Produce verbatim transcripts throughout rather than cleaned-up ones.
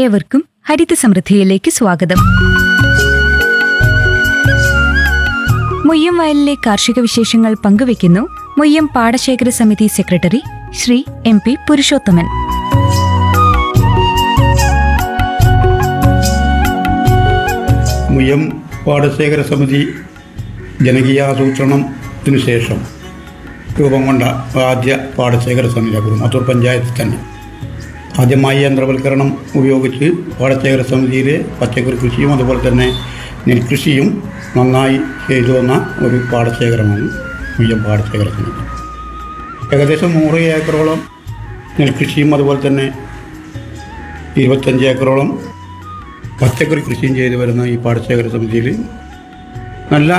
ഏവർക്കും ഹരിത സമൃദ്ധിയിലേക്ക് സ്വാഗതം. മുയ്യം വയലിലെ കാർഷിക വിശേഷങ്ങൾ പങ്കുവയ്ക്കുന്നു മുയ്യം പാടശേഖര സമിതി secretary Shri M P Purushothaman. Muyyam പാടശേഖര സമിതി ജനകീയാസൂത്രണത്തിനു ശേഷം രൂപം കൊണ്ട ആദ്യ പാടശേഖര സമിതി കുറുമാത്തൂർ പഞ്ചായത്തിൽ തന്നെ ആദ്യമായി യന്ത്രവൽക്കരണം ഉപയോഗിച്ച് പാടശേഖര സമിതിയിലെ പച്ചക്കറി കൃഷിയും അതുപോലെ തന്നെ നെൽകൃഷിയും നന്നായി ചെയ്തു വന്ന ഒരു പാടശേഖരമാണ് മുയ്യം പാടശേഖര സമിതി. ഏകദേശം നൂറ് ഏക്കറോളം നെൽകൃഷിയും അതുപോലെ തന്നെ ഇരുപത്തഞ്ച് ഏക്കറോളം പച്ചക്കറി കൃഷിയും ചെയ്തു വരുന്ന ഈ പാടശേഖര സമിതിയിൽ നല്ല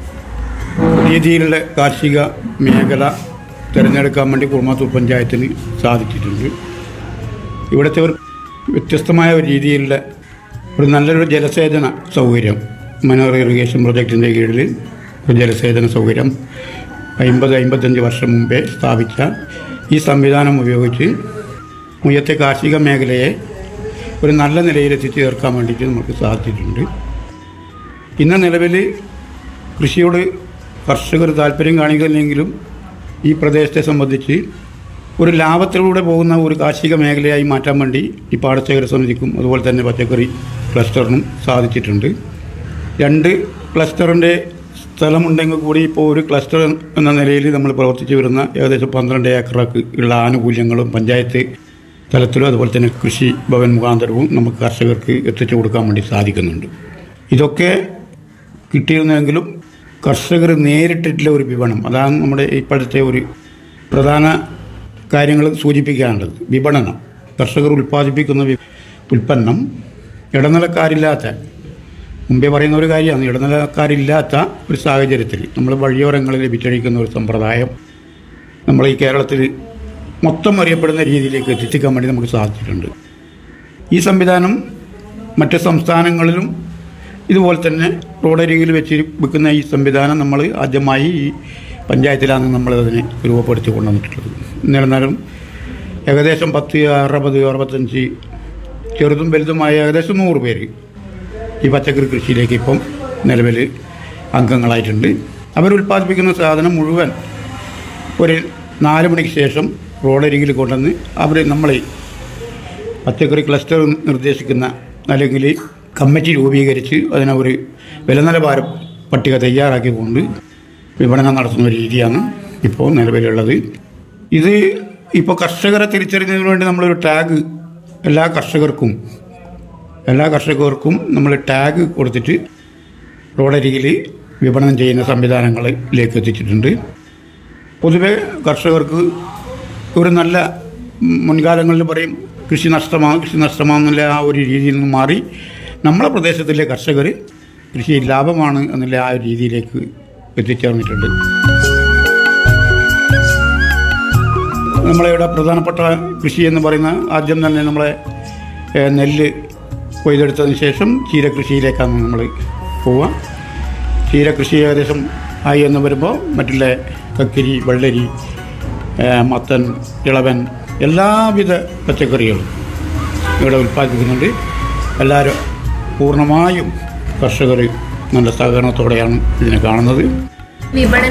രീതിയിലുള്ള കാർഷിക മേഖല തിരഞ്ഞെടുക്കാൻ വേണ്ടി കുറുമാത്തൂർ പഞ്ചായത്തിന് സാധിച്ചിട്ടുണ്ട്. ഇവിടുത്തെ ഒരു വ്യത്യസ്തമായ ഒരു രീതിയിലുള്ള ഒരു നല്ലൊരു ജലസേചന സൗകര്യം, മനോഹർ ഇറിഗേഷൻ പ്രൊജക്റ്റിൻ്റെ കീഴിൽ ഒരു ജലസേചന സൗകര്യം അമ്പത് അമ്പത്തഞ്ച് വർഷം മുമ്പേ സ്ഥാപിച്ച ഈ സംവിധാനം ഉപയോഗിച്ച് മുയ്യത്തെ കാർഷിക മേഖലയെ ഒരു നല്ല നിലയിൽ എത്തിച്ചു ചേർക്കാൻ വേണ്ടിയിട്ട് നമുക്ക് സാധിച്ചിട്ടുണ്ട്. ഇന്ന് നിലവിൽ കൃഷിയോട് കർഷകർ താല്പര്യം കാണിക്കുന്നില്ലെങ്കിലും ഈ പ്രദേശത്തെ സംബന്ധിച്ച് ഒരു ലാഭത്തിലൂടെ പോകുന്ന ഒരു കാർഷിക മേഖലയായി മാറ്റാൻ വേണ്ടി ഈ പാടശേഖര സമിതിക്കും അതുപോലെ തന്നെ പച്ചക്കറി ക്ലസ്റ്ററിനും സാധിച്ചിട്ടുണ്ട്. രണ്ട് ക്ലസ്റ്ററിൻ്റെ സ്ഥലമുണ്ടെങ്കിൽ കൂടി ഇപ്പോൾ ഒരു ക്ലസ്റ്റർ എന്ന നിലയിൽ നമ്മൾ പ്രവർത്തിച്ചു വരുന്ന ഏകദേശം പന്ത്രണ്ട് ഏക്കറക്ക് ഉള്ള ആനുകൂല്യങ്ങളും പഞ്ചായത്ത് തലത്തിലും അതുപോലെ തന്നെ കൃഷി ഭവൻ മുഖാന്തരവും നമുക്ക് കർഷകർക്ക് എത്തിച്ചു കൊടുക്കാൻ വേണ്ടി സാധിക്കുന്നുണ്ട്. ഇതൊക്കെ കിട്ടിയിരുന്നെങ്കിലും കർഷകർ നേരിട്ടിട്ടുള്ള ഒരു വിപണനം, അതാണ് നമ്മുടെ ഇപ്പോഴത്തെ ഒരു പ്രധാന കാര്യങ്ങൾ സൂചിപ്പിക്കാനുള്ളത്. വിപണനം, കർഷകർ ഉൽപ്പാദിപ്പിക്കുന്ന ഉൽപ്പന്നം ഇടനിലക്കാരില്ലാത്ത, മുമ്പേ പറയുന്ന ഒരു കാര്യമാണ്, ഇടനിലക്കാരില്ലാത്ത ഒരു സാഹചര്യത്തിൽ നമ്മൾ വഴിയോരങ്ങളിൽ വിറ്റഴിക്കുന്ന ഒരു സമ്പ്രദായം നമ്മൾ ഈ കേരളത്തിൽ മൊത്തം അറിയപ്പെടുന്ന രീതിയിലേക്ക് എത്തിക്കാൻ വേണ്ടി നമുക്ക് സാധിച്ചിട്ടുണ്ട്. ഈ സംവിധാനം മറ്റ് സംസ്ഥാനങ്ങളിലും ഇതുപോലെ തന്നെ റോഡരികിൽ വെച്ച് വെക്കുന്ന ഈ സംവിധാനം നമ്മൾ ആദ്യമായി ഈ പഞ്ചായത്തിലാണ് നമ്മളതിനെ രൂപപ്പെടുത്തി കൊണ്ടുവന്നിട്ടുള്ളത്. എന്നിരുന്നാലും ഏകദേശം പത്ത് അറുപത് അറുപത്തഞ്ച് ചെറുതും വലുതുമായ ഏകദേശം നൂറ് പേര് ഈ പച്ചക്കറി കൃഷിയിലേക്ക് ഇപ്പം നിലവിൽ അംഗങ്ങളായിട്ടുണ്ട്. അവരുൽപ്പാദിപ്പിക്കുന്ന സാധനം മുഴുവൻ ഒരു നാല് മണിക്ക് ശേഷം റോഡരികിൽ കൊണ്ടുവന്ന് അവർ നമ്മൾ പച്ചക്കറി ക്ലസ്റ്റർ നിർദ്ദേശിക്കുന്ന അല്ലെങ്കിൽ കമ്മിറ്റി രൂപീകരിച്ച് അതിനെ ഒരു വില നിലവാര പട്ടിക തയ്യാറാക്കിക്കൊണ്ട് വിപണനം നടത്തുന്ന രീതിയാണ് ഇപ്പോൾ നിലവിലുള്ളത്. ഇത് ഇപ്പോൾ കർഷകരെ തിരിച്ചറിയുന്നതിന് വേണ്ടി നമ്മളൊരു ടാഗ് എല്ലാ കർഷകർക്കും എല്ലാ കർഷകർക്കും നമ്മൾ ടാഗ് കൊടുത്തിട്ട് റോഡരികിൽ വിപണനം ചെയ്യുന്ന സംവിധാനങ്ങളിലേക്ക് എത്തിച്ചിട്ടുണ്ട്. പൊതുവെ കർഷകർക്ക് ഒരു നല്ല, മുൻകാലങ്ങളിൽ പറയും കൃഷി നഷ്ടമാണ് കൃഷി നഷ്ടമാണെന്നുള്ള ആ ഒരു രീതിയിൽ നിന്ന് മാറി നമ്മളെ പ്രദേശത്തിലെ കർഷകർ കൃഷി ലാഭമാണ് എന്നുള്ള ആ ഒരു രീതിയിലേക്ക് എത്തിച്ചേർന്നിട്ടുണ്ട്. നമ്മളിവിടെ പ്രധാനപ്പെട്ട കൃഷി എന്ന് പറയുന്ന ആദ്യം തന്നെ നമ്മളെ നെല്ല് കൊയ്തെടുത്തതിന് ശേഷം ചീരകൃഷിയിലേക്കാണ് നമ്മൾ പോവുക. ചീരകൃഷി ഏകദേശം ആയി എന്ന് വരുമ്പോൾ മറ്റുള്ള കക്കിരി, വെള്ളരി, മത്തൻ, ഇളവൻ എല്ലാവിധ പച്ചക്കറികളും ഇവിടെ ഉൽപ്പാദിപ്പിക്കുന്നുണ്ട്. എല്ലാവരും പൂർണ്ണമായും കർഷകർ നല്ല സഹകരണത്തോടെയാണ് ഇതിനെ കാണുന്നത്.